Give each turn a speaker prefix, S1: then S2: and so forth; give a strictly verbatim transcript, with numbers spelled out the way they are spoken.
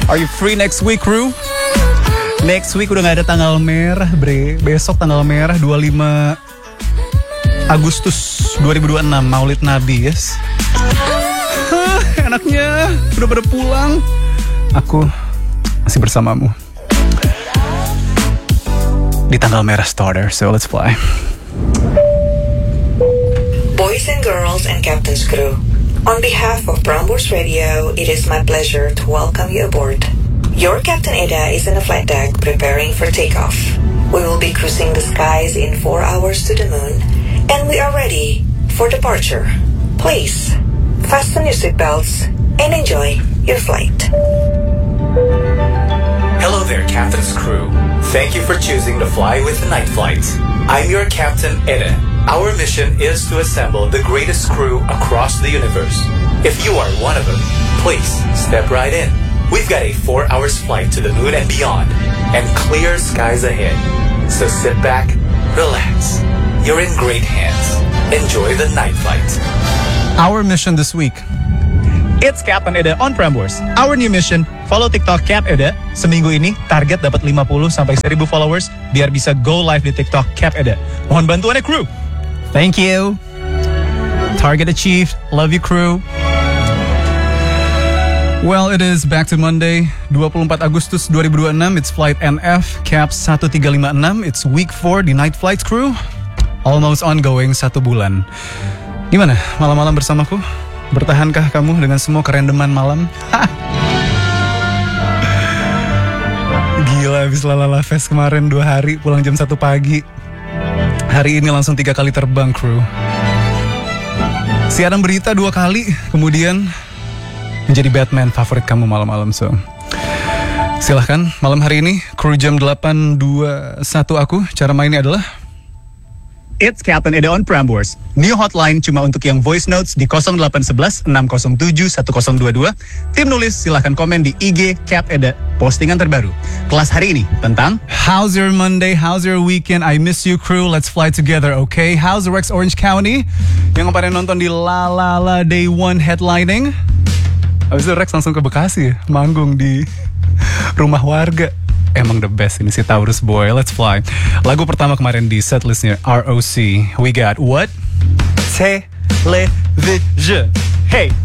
S1: Are you free next week, crew? Next week udah gak ada tanggal merah, bre. Besok tanggal merah dua puluh lima Agustus dua ribu dua puluh enam, Maulid Nabi, yes. Hah, enaknya udah pada pulang. Aku masih bersamamu di tanggal merah starter, so let's fly.
S2: Boys and girls and captain's crew, on behalf of Prambors Radio, it is my pleasure to welcome you aboard. Your Captain Eda is in the flight deck preparing for takeoff. We will be cruising the skies in four hours to the moon, and we are ready for departure. Please, fasten your seatbelts and enjoy your flight.
S3: Hello there, Captain's crew. Thank you for choosing to fly with Night Flight. I'm your Captain Eda. Our mission is to assemble the greatest crew across the universe. If you are one of them, please step right in. We've got a four hours flight to the moon and beyond, and clear skies ahead. So sit back, relax. You're in great hands. Enjoy the night flight.
S1: Our mission this week. It's Captain Eda on Prambors. Our new mission, follow TikTok Cap Eda. Seminggu ini target dapat lima puluh sampai seribu followers biar bisa go live di TikTok Cap Eda. Mohon bantuannya, crew. Thank you. Target achieved. Love you, crew. Well, it is back to Monday, dua puluh empat Agustus dua ribu dua puluh enam. It's flight N F, Caps satu tiga lima enam. It's week four di Night Flight crew. Almost ongoing satu bulan. Gimana malam-malam bersamaku? Bertahankah kamu dengan semua kerendeman malam? Gila, habis lalala fest kemarin dua hari, pulang jam satu pagi. Hari ini langsung tiga kali terbang crew. Siaran berita dua kali, kemudian menjadi Batman favorit kamu malam-malam. So silahkan malam hari ini kru jam delapan dua puluh satu aku. Cara mainnya adalah It's Captain Eda on Prambors. New hotline cuma untuk yang voice notes di nol delapan satu satu enam nol tujuh satu nol dua dua. Tim nulis silahkan komen di I G Cap Eda. Postingan terbaru kelas hari ini tentang How's your Monday? How's your weekend? I miss you crew. Let's fly together, okay? How's the Rex Orange County? Yang pada nonton di La La La Day One headlining. Habis itu Rex langsung ke Bekasi, manggung di rumah warga. Emang the best ini si Taurus Boy. Let's fly. Lagu pertama kemarin di setlistnya R O C. We got what? Television. Hey.